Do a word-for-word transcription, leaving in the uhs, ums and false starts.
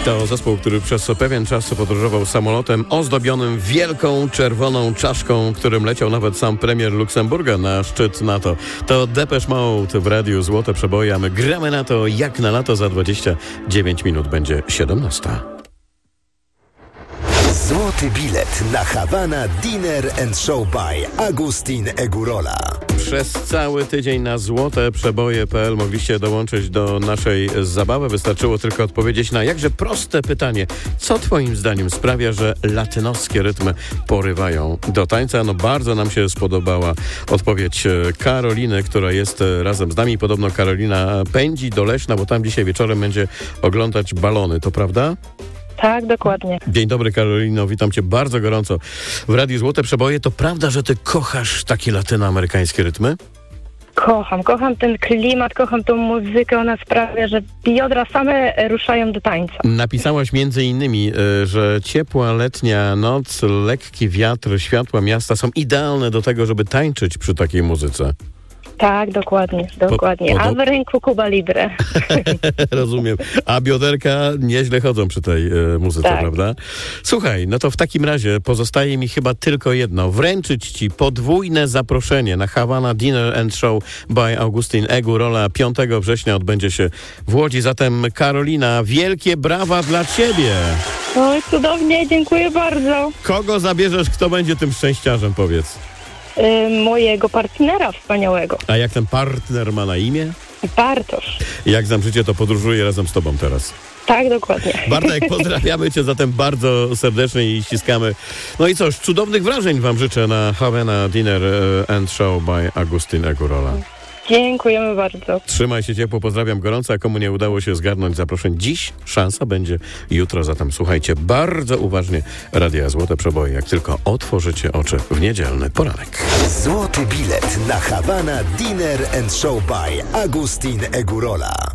To zespół, który przez pewien czas podróżował samolotem ozdobionym wielką czerwoną czaszką, którym leciał nawet sam premier Luksemburga na szczyt NATO. To Depeche Mode w radiu Złote Przeboje, a my gramy na to jak na lato. Za dwadzieścia dziewięć minut będzie siedemnasta. Złoty bilet na Havana Dinner and Show by Agustin Egurola. Przez cały tydzień na złote przeboje kropka p l mogliście dołączyć do naszej zabawy. Wystarczyło tylko odpowiedzieć na jakże proste pytanie. Co twoim zdaniem sprawia, że latynoskie rytmy porywają do tańca? No bardzo nam się spodobała odpowiedź Karoliny, która jest razem z nami. Podobno Karolina pędzi do Leszna, bo tam dzisiaj wieczorem będzie oglądać balony. To prawda? Tak, dokładnie. Dzień dobry, Karolino, witam cię bardzo gorąco w Radiu Złote Przeboje. To prawda, że ty kochasz takie latynoamerykańskie rytmy? Kocham, kocham ten klimat, kocham tą muzykę, ona sprawia, że biodra same ruszają do tańca. Napisałaś między innymi, że ciepła letnia noc, lekki wiatr, światła miasta są idealne do tego, żeby tańczyć przy takiej muzyce. Tak, dokładnie, dokładnie. Po, po, A w ręku Cuba Libre. Rozumiem. A bioderka nieźle chodzą przy tej e, muzyce, tak. Prawda? Słuchaj, no to w takim razie pozostaje mi chyba tylko jedno. Wręczyć ci podwójne zaproszenie na Havana Dinner and Show by Agustin Egurola. piątego września odbędzie się w Łodzi. Zatem Karolina, wielkie brawa dla ciebie. Oj, cudownie, dziękuję bardzo. Kogo zabierzesz, kto będzie tym szczęściarzem, powiedz? Yy, mojego partnera wspaniałego. A jak ten partner ma na imię? Bartosz. Jak znam życie, to podróżuję razem z tobą teraz. Tak, dokładnie. Bartek, pozdrawiamy cię zatem bardzo serdecznie i ściskamy. No i cóż, cudownych wrażeń wam życzę na Havana Dinner and Show by Agustin Egurola. Dziękujemy bardzo. Trzymaj się ciepło, pozdrawiam gorąco, a komu nie udało się zgarnąć zaproszeń dziś, szansa będzie jutro, zatem słuchajcie bardzo uważnie Radia Złote Przeboje, jak tylko otworzycie oczy w niedzielny poranek. Złoty bilet na Havana Dinner and Show by Agustin Egurola.